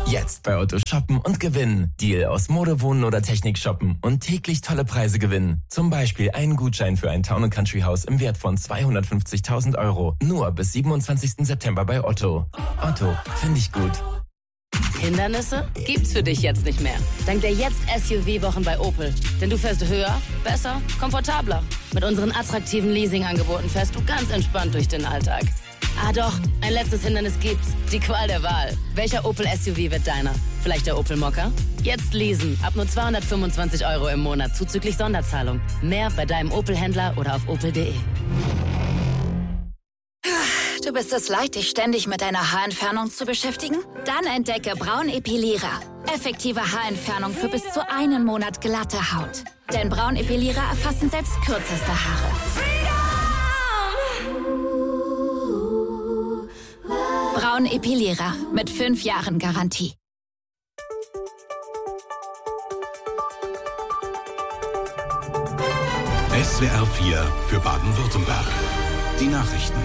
Jetzt bei Otto shoppen und gewinnen. Deal aus Mode, Wohnen oder Technik shoppen und täglich tolle Preise gewinnen. Zum Beispiel einen Gutschein für ein Town & Country Haus im Wert von 250.000 €. Nur bis 27. September bei Otto. Otto, finde ich gut. Hindernisse gibt's für dich jetzt nicht mehr. Dank der Jetzt-SUV-Wochen bei Opel. Denn du fährst höher, besser, komfortabler. Mit unseren attraktiven Leasing-Angeboten fährst du ganz entspannt durch den Alltag. Ah doch, ein letztes Hindernis gibt's. Die Qual der Wahl. Welcher Opel-SUV wird deiner? Vielleicht der Opel Mokka? Jetzt leasen. Ab nur 225 € im Monat zuzüglich Sonderzahlung. Mehr bei deinem Opel-Händler oder auf opel.de. Du bist es leid, dich ständig mit deiner Haarentfernung zu beschäftigen? Dann entdecke Braun Epilierer. Effektive Haarentfernung für bis zu 1 Monat glatte Haut. Denn Braun Epilierer erfassen selbst kürzeste Haare. Braun Epilierer mit 5 Jahren Garantie. SWR 4 für Baden-Württemberg. Die Nachrichten.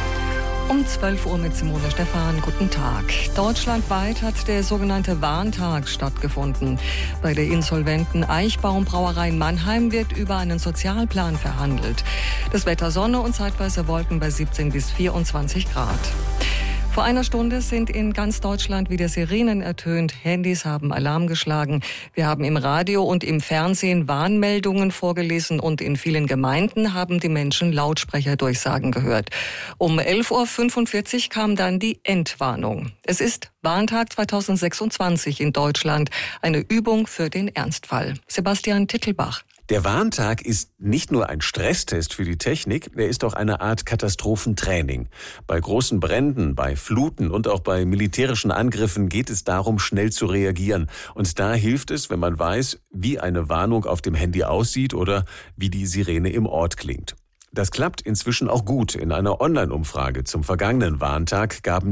Um 12 Uhr mit Simone Stephan. Guten Tag. Deutschlandweit hat der sogenannte Warntag stattgefunden. Bei der insolventen Eichbaum Brauerei in Mannheim wird über einen Sozialplan verhandelt. Das Wetter Sonne und zeitweise Wolken bei 17 bis 24 Grad. Vor einer Stunde sind in ganz Deutschland wieder Sirenen ertönt. Handys haben Alarm geschlagen. Wir haben im Radio und im Fernsehen Warnmeldungen vorgelesen und in vielen Gemeinden haben die Menschen Lautsprecherdurchsagen gehört. Um 11.45 Uhr kam dann die Entwarnung. Es ist Warntag 2026 in Deutschland. Eine Übung für den Ernstfall. Sebastian Tittelbach. Der Warntag ist nicht nur ein Stresstest für die Technik, er ist auch eine Art Katastrophentraining. Bei großen Bränden, bei Fluten und auch bei militärischen Angriffen geht es darum, schnell zu reagieren. Und da hilft es, wenn man weiß, wie eine Warnung auf dem Handy aussieht oder wie die Sirene im Ort klingt. Das klappt inzwischen auch gut. In einer Online-Umfrage zum vergangenen Warntag gaben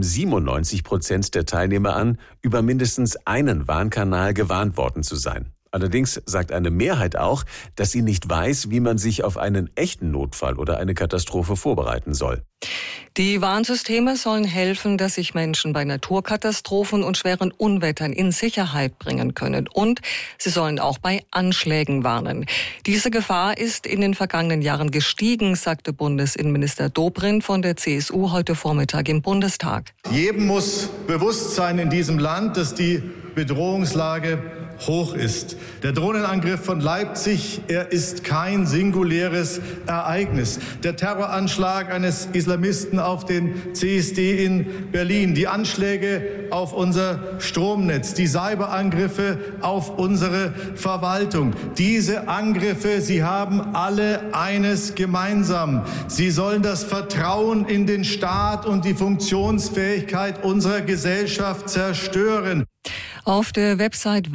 97% der Teilnehmer an, über mindestens einen Warnkanal gewarnt worden zu sein. Allerdings sagt eine Mehrheit auch, dass sie nicht weiß, wie man sich auf einen echten Notfall oder eine Katastrophe vorbereiten soll. Die Warnsysteme sollen helfen, dass sich Menschen bei Naturkatastrophen und schweren Unwettern in Sicherheit bringen können. Und sie sollen auch bei Anschlägen warnen. Diese Gefahr ist in den vergangenen Jahren gestiegen, sagte Bundesinnenminister Dobrindt von der CSU heute Vormittag im Bundestag. Jedem muss bewusst sein in diesem Land, dass die Bedrohungslage hoch ist. Der Drohnenangriff von Leipzig, er ist kein singuläres Ereignis. Der Terroranschlag eines Islamisten auf den CSD in Berlin, die Anschläge auf unser Stromnetz, die Cyberangriffe auf unsere Verwaltung. Diese Angriffe, sie haben alle eines gemeinsam. Sie sollen das Vertrauen in den Staat und die Funktionsfähigkeit unserer Gesellschaft zerstören. Auf der Website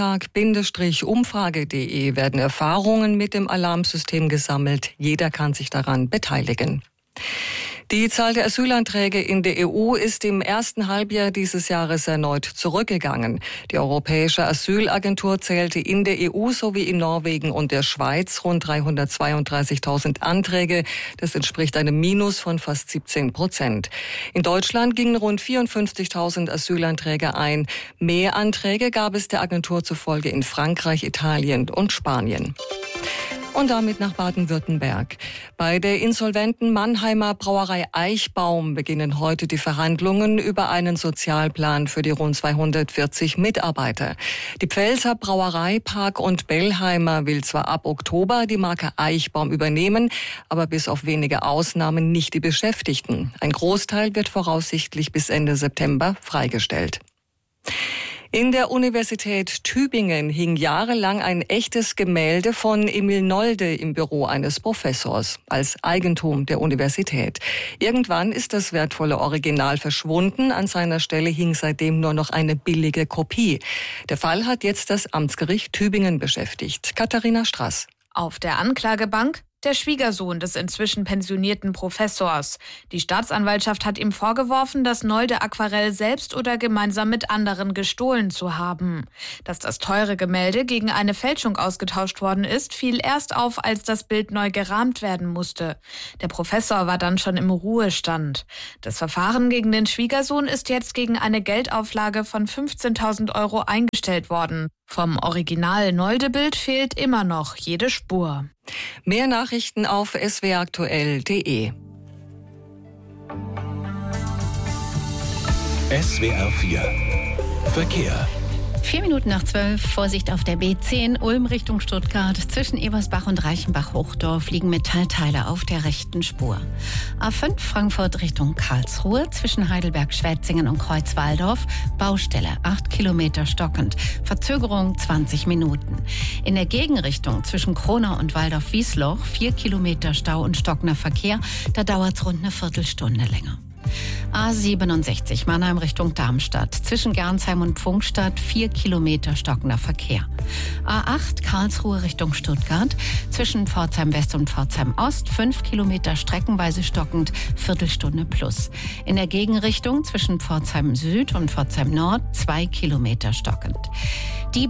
warntag-umfrage.de werden Erfahrungen mit dem Alarmsystem gesammelt. Jeder kann sich daran beteiligen. Die Zahl der Asylanträge in der EU ist im ersten Halbjahr dieses Jahres erneut zurückgegangen. Die Europäische Asylagentur zählte in der EU sowie in Norwegen und der Schweiz rund 332.000 Anträge. Das entspricht einem Minus von fast 17%. In Deutschland gingen rund 54.000 Asylanträge ein. Mehr Anträge gab es der Agentur zufolge in Frankreich, Italien und Spanien. Und damit nach Baden-Württemberg. Bei der insolventen Mannheimer Brauerei Eichbaum beginnen heute die Verhandlungen über einen Sozialplan für die rund 240 Mitarbeiter. Die Pfälzer Brauerei Park und Bellheimer will zwar ab Oktober die Marke Eichbaum übernehmen, aber bis auf wenige Ausnahmen nicht die Beschäftigten. Ein Großteil wird voraussichtlich bis Ende September freigestellt. In der Universität Tübingen hing jahrelang ein echtes Gemälde von Emil Nolde im Büro eines Professors als Eigentum der Universität. Irgendwann ist das wertvolle Original verschwunden. An seiner Stelle hing seitdem nur noch eine billige Kopie. Der Fall hat jetzt das Amtsgericht Tübingen beschäftigt. Katharina Strass. Auf der Anklagebank der Schwiegersohn des inzwischen pensionierten Professors. Die Staatsanwaltschaft hat ihm vorgeworfen, das Nolde-Aquarell selbst oder gemeinsam mit anderen gestohlen zu haben. Dass das teure Gemälde gegen eine Fälschung ausgetauscht worden ist, fiel erst auf, als das Bild neu gerahmt werden musste. Der Professor war dann schon im Ruhestand. Das Verfahren gegen den Schwiegersohn ist jetzt gegen eine Geldauflage von 15.000 € eingestellt worden. Vom Original-Nolde-Bild fehlt immer noch jede Spur. Mehr Nachrichten auf swaktuell.de. SWR 4 Verkehr. 11:04, Vorsicht auf der B10, Ulm Richtung Stuttgart. Zwischen Ebersbach und Reichenbach-Hochdorf liegen Metallteile auf der rechten Spur. A5 Frankfurt Richtung Karlsruhe, zwischen Heidelberg-Schwetzingen und Kreuzwaldorf. Baustelle, 8 Kilometer stockend. Verzögerung 20 Minuten. In der Gegenrichtung zwischen Kronau und Waldorf-Wiesloch 4 Kilometer Stau und stockender Verkehr. Da dauert es rund eine Viertelstunde länger. A67 Mannheim Richtung Darmstadt. Zwischen Gernsheim und Pfungstadt 4 Kilometer stockender Verkehr. A8 Karlsruhe Richtung Stuttgart. Zwischen Pforzheim West und Pforzheim Ost 5 Kilometer streckenweise stockend, Viertelstunde plus. In der Gegenrichtung zwischen Pforzheim Süd und Pforzheim Nord 2 Kilometer stockend. Die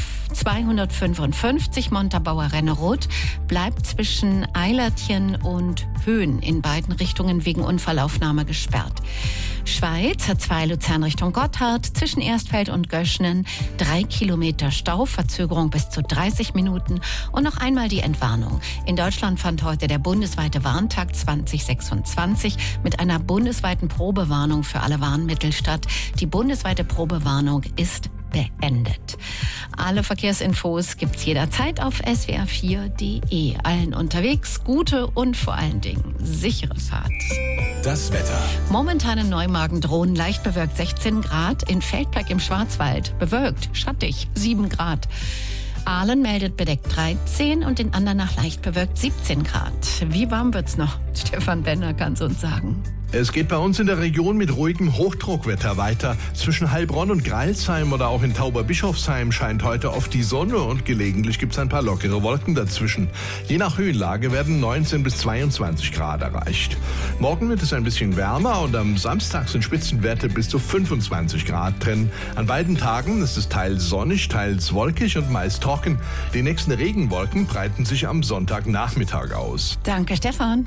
B255 Montabaur Rennerot bleibt zwischen Eilertchen und Höhen in beiden Richtungen wegen Unfallaufnahme gesperrt. Schweiz A2 Luzern Richtung Gotthard, zwischen Erstfeld und Göschnen 3 Kilometer Stau, Verzögerung bis zu 30 Minuten. Und noch einmal die Entwarnung. In Deutschland fand heute der bundesweite Warntag 2026 mit einer bundesweiten Probewarnung für alle Warnmittel statt. Die bundesweite Probewarnung ist beendet. Alle Verkehrsinfos gibt's jederzeit auf swr4.de. Allen unterwegs gute und vor allen Dingen sichere Fahrt. Das Wetter. Momentan in Neumagen drohen leicht bewölkt 16 Grad, in Feldberg im Schwarzwald bewölkt, schattig 7 Grad. Aalen meldet bedeckt 13 und in Andernach leicht bewölkt 17 Grad. Wie warm wird's noch? Stefan Benner kann's uns sagen. Es geht bei uns in der Region mit ruhigem Hochdruckwetter weiter. Zwischen Heilbronn und Greilsheim oder auch in Tauberbischofsheim scheint heute oft die Sonne und gelegentlich gibt es ein paar lockere Wolken dazwischen. Je nach Höhenlage werden 19 bis 22 Grad erreicht. Morgen wird es ein bisschen wärmer und am Samstag sind Spitzenwerte bis zu 25 Grad drin. An beiden Tagen ist es teils sonnig, teils wolkig und meist trocken. Die nächsten Regenwolken breiten sich am Sonntagnachmittag aus. Danke, Stefan.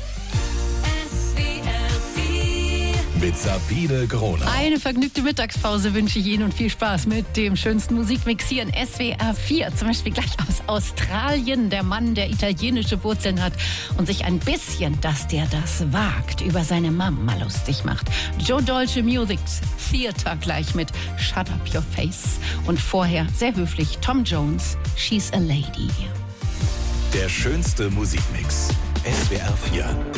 Mit Sabine Gronau. Eine vergnügte Mittagspause wünsche ich Ihnen und viel Spaß mit dem schönsten Musikmix hier in SWR 4. Zum Beispiel gleich aus Australien. Der Mann, der italienische Wurzeln hat und sich ein bisschen, dass der das wagt, über seine Mama lustig macht. Joe Dolce Music Theater gleich mit Shut Up Your Face. Und vorher, sehr höflich, Tom Jones, She's a Lady. Der schönste Musikmix. SWR 4.